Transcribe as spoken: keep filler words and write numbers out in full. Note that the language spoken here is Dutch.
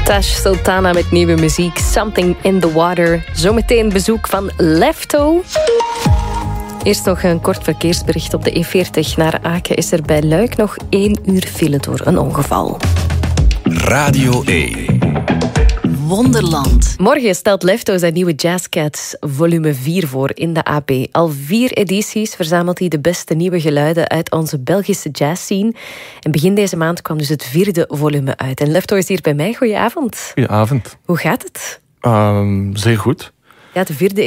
Tash Sultana met nieuwe muziek, Something in the Water. Zometeen bezoek van Lefto. Eerst nog een kort verkeersbericht op de E veertig naar Aken. Is er bij Luik nog één uur file door een ongeval. Radio één. Wonderland. Morgen stelt Lefto zijn nieuwe Jazzcats volume vier voor in de A P. Al vier edities verzamelt hij de beste nieuwe geluiden uit onze Belgische jazzscene. En begin deze maand kwam dus het vierde volume uit. En Lefto is hier bij mij. Goedenavond. Goedenavond. Hoe gaat het? Um, zeer goed. Ja, de vierde